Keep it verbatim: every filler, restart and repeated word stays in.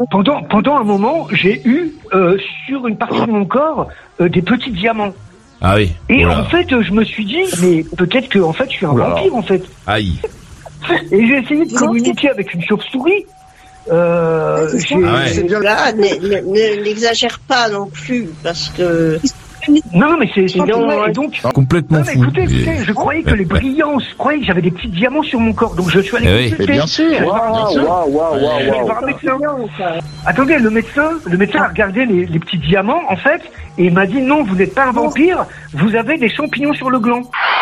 pendant, pendant un moment, j'ai eu euh, sur une partie de mon corps euh, des petits diamants. Ah oui. Et Oula. en fait, je me suis dit, mais peut-être que en fait, je suis un Oula. vampire en fait. Aïe. Et j'ai essayé de communiquer avec une chauve-souris. Euh, Ouais, c'est j'ai- Ah ouais. C'est là, n'exagère pas non plus, parce que Non, mais c'est c'est Donc, vrai. ouais. Et donc, Complètement non, mais fou. écoutez, écoutez, je croyais que les Ouais. brillants, je croyais que j'avais des petits diamants sur mon corps, donc je suis allé Eh oui. consulter. Mais bien sûr. Je suis allé voir- Bien sûr. Waouh, waouh, je suis allé waouh, voir un médecin. ça. Attendez, le médecin, le médecin a regardé les, les petits diamants, en fait, et il m'a dit non, vous n'êtes pas un vampire, vous avez des champignons sur le gland.